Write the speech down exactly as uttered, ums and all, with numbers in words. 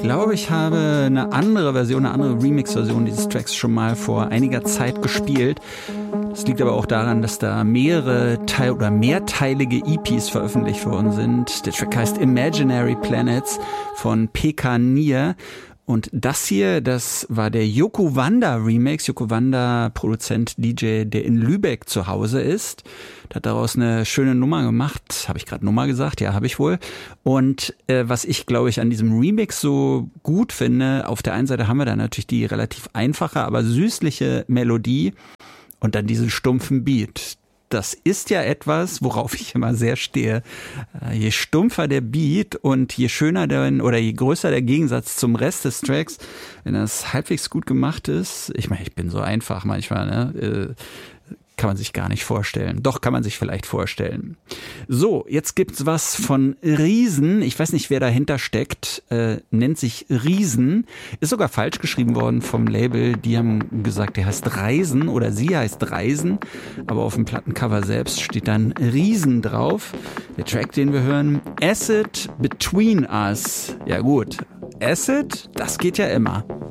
glaube, ich habe eine andere Version, eine andere Remix-Version dieses Tracks schon mal vor einiger Zeit gespielt. Das liegt aber auch daran, dass da mehrere Teil- oder mehrteilige E Ps veröffentlicht worden sind. Der Track heißt Imaginary Planets von P K Nier. Und das hier, das war der Yoko Wanda Remix. Yoko Wanda, Produzent, D J, der in Lübeck zu Hause ist. Der hat daraus eine schöne Nummer gemacht. Habe ich gerade Nummer gesagt? Ja, habe ich wohl. Und äh, was ich, glaube ich, an diesem Remix so gut finde, auf der einen Seite haben wir da natürlich die relativ einfache, aber süßliche Melodie und dann diesen stumpfen Beat. Das ist ja etwas, worauf ich immer sehr stehe. Je stumpfer der Beat und je schöner der, oder je größer der Gegensatz zum Rest des Tracks, wenn das halbwegs gut gemacht ist. Ich meine, ich bin so einfach manchmal, ne? Kann man sich gar nicht vorstellen. Doch, kann man sich vielleicht vorstellen. So, jetzt gibt's was von Riesen. Ich weiß nicht, wer dahinter steckt. Äh, nennt sich Riesen. Ist sogar falsch geschrieben worden vom Label. Die haben gesagt, der heißt Reisen oder sie heißt Reisen. Aber auf dem Plattencover selbst steht dann Riesen drauf. Der Track, den wir hören, Acid Between Us. Ja gut, Acid, das geht ja immer.